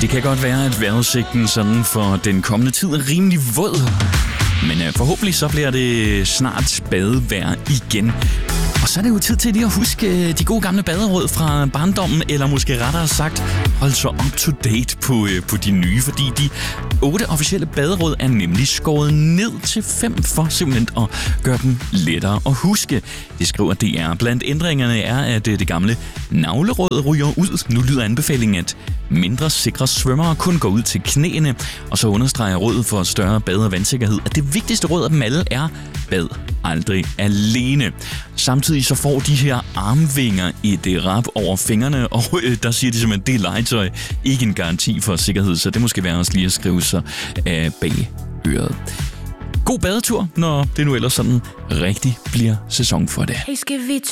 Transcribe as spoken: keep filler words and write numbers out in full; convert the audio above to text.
Det kan godt være, at vejrudsigten sådan for den kommende tid er rimelig våd. Men øh, forhåbentlig så bliver det snart badevejr igen. Og så er det jo tid til lige at huske de gode gamle baderåd fra barndommen, eller måske rettere sagt, hold så up to date på, øh, på de nye, fordi de otte officielle baderåd er nemlig skåret ned til fem for simpelthen at gøre dem lettere at huske. Det skriver D R. Blandt ændringerne er, at det gamle navleråd ryger ud. Nu lyder anbefalingen, at mindre sikre svømmere kun går ud til knæene, og så understreger rådet for større bade- og vandsikkerhed, at det vigtigste råd af dem alle er bad aldrig alene. Samtidig så får de her armvinger et rap over fingrene, og øh, der siger de simpelthen, at det er legetøj, ikke en garanti for sikkerhed, så det måske være også lige at skrive sig øh, bag øret. God badetur, når det nu ellers sådan rigtig bliver sæson for det. Hey, skal vi